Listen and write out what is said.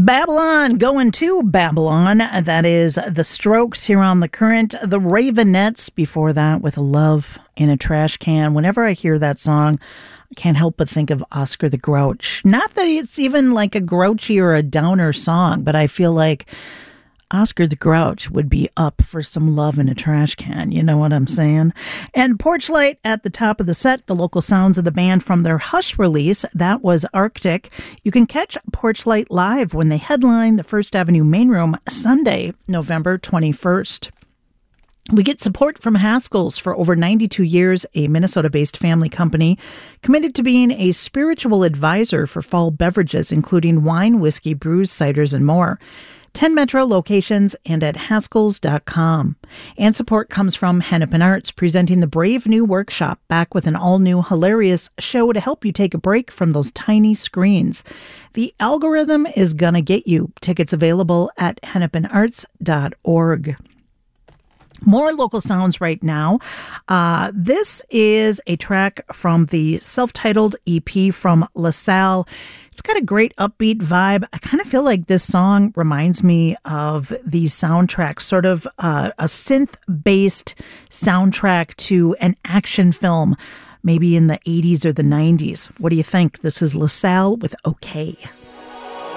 Babylon, going to Babylon. That is The Strokes here on The Current. The Ravenettes before that with Love in a Trash Can. Whenever I hear that song, I can't help but think of Oscar the Grouch. Not that it's even like a grouchy or a downer song, but I feel like Oscar the Grouch would be up for some love in a trash can. You know what I'm saying? And Porchlight at the top of the set, the local sounds of the band from their Hush release. That was Arctic. You can catch Porchlight live when they headline the First Avenue Main Room Sunday, November 21st. We get support from Haskell's for over 92 years, a Minnesota-based family company committed to being a spiritual advisor for fall beverages, including wine, whiskey, brews, ciders, and more. 10 Metro locations and at Haskells.com. And support comes from Hennepin Arts, presenting the Brave New Workshop, back with an all-new hilarious show to help you take a break from those tiny screens. The algorithm is gonna get you. Tickets available at hennepinarts.org. More local sounds right now. This is a track from the self-titled EP from LaSalle. It's got a great upbeat vibe. I kind of feel like this song reminds me of the soundtrack, sort of a synth-based soundtrack to an action film, maybe in the 80s or the 90s. What do you think? This is LaSalle with OK.